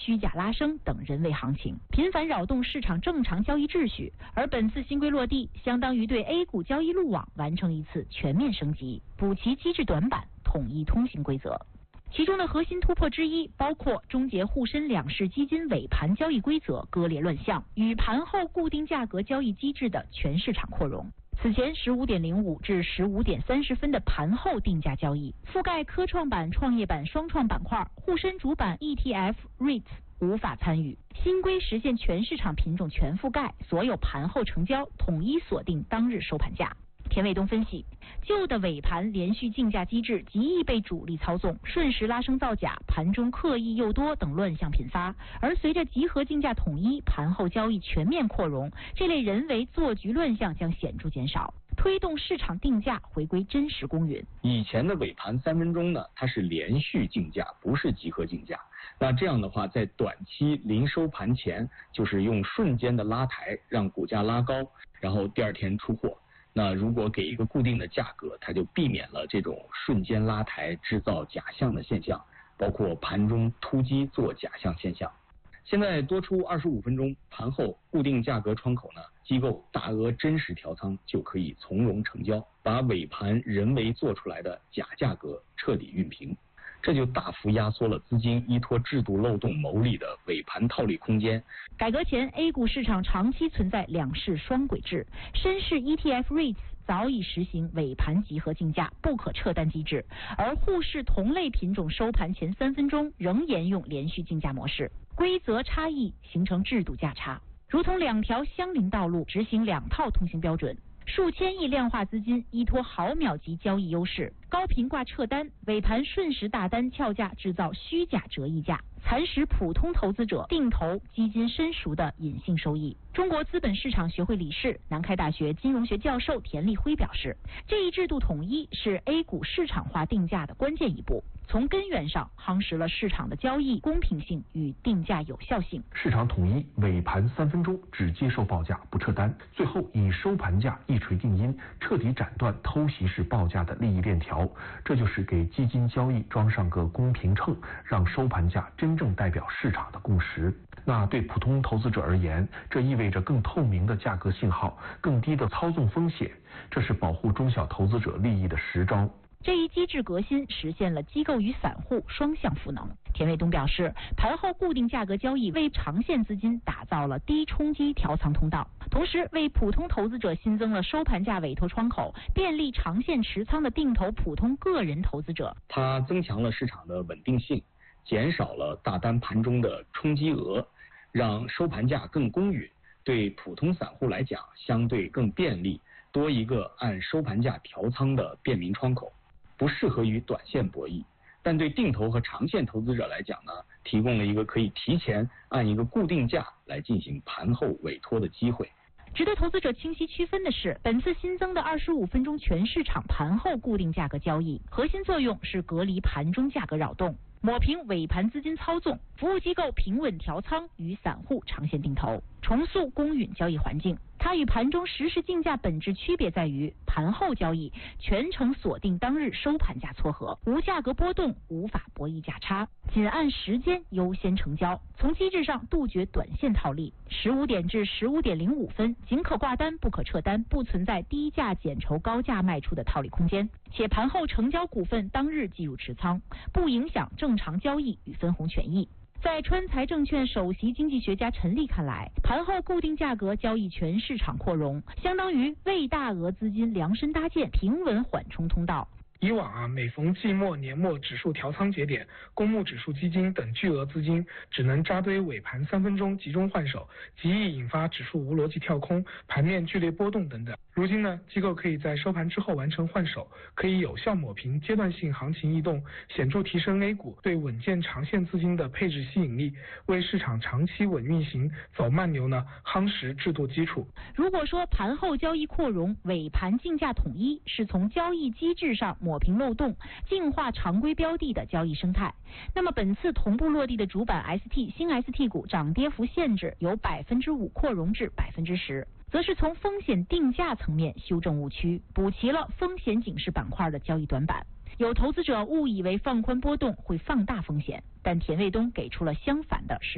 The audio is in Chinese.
虚假拉升等人为行情，频繁扰动市场正常交易秩序。而本次新规落地，相当于对 A 股交易路网完成一次全面升级，补齐机制短板，统一通行规则。其中的核心突破之一，包括终结沪深两市基金尾盘交易规则割裂乱象与盘后固定价格交易机制的全市场扩容。此前15点05至15点30分的盘后定价交易，覆盖科创板、创业板双创板块、沪深主板 ETF、REITs无法参与。新规实现全市场品种全覆盖，所有盘后成交统一锁定当日收盘价。田卫东分析，旧的尾盘连续竞价机制极易被主力操纵，瞬时拉升造假，盘中刻意诱多等乱象频发。而随着集合竞价统一，盘后交易全面扩容，这类人为做局乱象将显著减少，推动市场定价回归真实公允。 以前的尾盘3分钟呢，它是连续竞价，不是集合竞价。那这样的话，在短期临收盘前，就是用瞬间的拉抬让股价拉高，然后第二天出货。那如果给一个固定的价格，它就避免了这种瞬间拉抬制造假象的现象，包括盘中突击做假象现象。现在多出25分钟盘后固定价格窗口呢，机构大额真实调仓就可以从容成交，把尾盘人为做出来的假价格彻底熨平。这就大幅压缩了资金依托制度漏洞牟利的尾盘套利空间。 改革前 A 股市场长期存在两市双轨制，深市 ETF、REITs 早已实行尾盘集合竞价不可撤单机制，而沪市同类品种收盘前3分钟仍沿用连续竞价模式，规则差异形成制度价差，如同两条相邻道路执行2套通行标准。数千亿量化资金依托毫秒级交易优势，高频挂撤单，尾盘瞬时大单撬价，制造虚假折溢价，蚕食普通投资者定投基金深熟的隐性收益。中国资本市场学会理事、南开大学金融学教授田立辉表示，这一制度统一是 A 股市场化定价的关键一步，从根源上夯实了市场的交易公平性与定价有效性。 市场统一，尾盘3分钟只接受报价不撤单，最后以收盘价一锤定音，彻底斩断偷袭式报价的利益链条。这就是给基金交易装上个公平秤，让收盘价真正代表市场的共识。那对普通投资者而言，这意味着更透明的价格信号，更低的操纵风险，这是保护中小投资者利益的实招。 这一机制革新实现了机构与散户双向赋能。田卫东表示，盘后固定价格交易为长线资金打造了低冲击调仓通道，同时为普通投资者新增了收盘价委托窗口，便利长线持仓的定投普通个人投资者。 它增强了市场的稳定性，减少了大单盘中的冲击额，让收盘价更公允，对普通散户来讲相对更便利，多一个按收盘价调仓的便民窗口。不适合于短线博弈，但对定投和长线投资者来讲呢，提供了一个可以提前按一个固定价来进行盘后委托的机会。 值得投资者清晰区分的是，本次新增的25分钟全市场盘后固定价格交易，核心作用是隔离盘中价格扰动，抹平尾盘资金操纵，服务机构平稳调仓与散户长线定投，重塑公允交易环境。它与盘中实时竞价本质区别在于，盘后交易全程锁定当日收盘价撮合，无价格波动，无法博弈价差，仅按时间优先成交。从机制上杜绝短线套利，15点至15点05分仅可挂单不可撤单，不存在低价减筹高价卖出的套利空间，且盘后成交股份当日计入持仓，不影响正常交易与分红权益。在川财证券首席经济学家陈立看来，盘后固定价格交易全市场扩容，相当于为大额资金量身搭建平稳缓冲通道。 以往每逢季末、年末指数调仓节点，公募指数基金等巨额资金只能扎堆尾盘3分钟集中换手，极易引发指数无逻辑跳空、盘面剧烈波动等等。如今呢，机构可以在收盘之后完成换手，可以有效抹平阶段性行情异动，显著提升 A 股对稳健长线资金的配置吸引力，为市场长期稳运行走慢牛呢夯实制度基础。 如果说盘后交易扩容、尾盘竞价统一是从交易机制上抹平漏洞，净化常规标的的交易生态，那么本次同步落地的主板 ST 新 ST 股涨跌幅限制由 5% 扩容至 10%， 则是从风险定价层面修正误区，补齐了风险警示板块的交易短板。有投资者误以为放宽波动会放大风险，但田卫东给出了相反的